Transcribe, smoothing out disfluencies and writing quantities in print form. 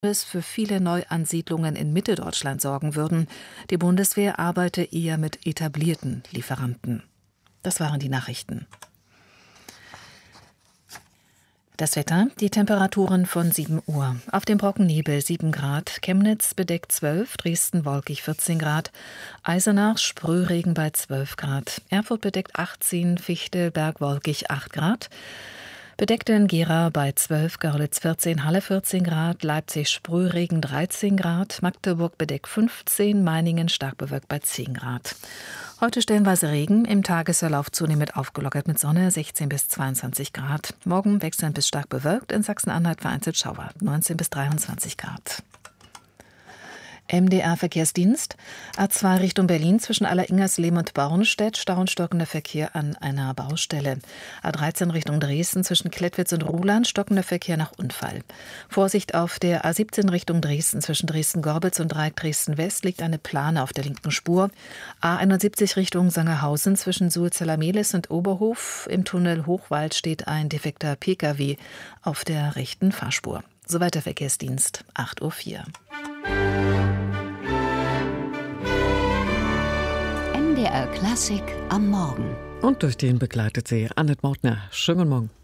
es für viele Neuansiedlungen in Mitteldeutschland sorgen würden. Die Bundeswehr arbeite eher mit etablierten Lieferanten. Das waren die Nachrichten. Das Wetter, die Temperaturen von 7 Uhr. Auf dem Brocken Nebel 7 Grad, Chemnitz bedeckt 12, Dresden wolkig 14 Grad, Eisenach Sprühregen bei 12 Grad, Erfurt bedeckt 18, Fichtel bergwolkig 8 Grad, bedeckt in Gera bei 12, Görlitz 14, Halle 14 Grad, Leipzig Sprühregen 13 Grad, Magdeburg bedeckt 15, Meiningen stark bewölkt bei 10 Grad. Heute stellenweise Regen, im Tagesverlauf zunehmend aufgelockert mit Sonne 16 bis 22 Grad. Morgen wechselnd bis stark bewölkt, in Sachsen-Anhalt vereinzelt Schauer 19 bis 23 Grad. MDR-Verkehrsdienst. A2 Richtung Berlin zwischen Alleringers-Lehm und Bornstedt. Stau und stockender Verkehr an einer Baustelle. A13 Richtung Dresden zwischen Klettwitz und Ruhland. Stockender Verkehr nach Unfall. Vorsicht auf der A17 Richtung Dresden zwischen Dresden-Gorbitz und Dreieck Dresden-West liegt eine Plane auf der linken Spur. A71 Richtung Sangerhausen zwischen Sulzeller-Mehlis und Oberhof. Im Tunnel Hochwald steht ein defekter Pkw auf der rechten Fahrspur. Soweit der Verkehrsdienst, 8:04 Uhr. MDR Klassik am Morgen. Und durch den begleitet sie Annette Mautner. Schönen Morgen.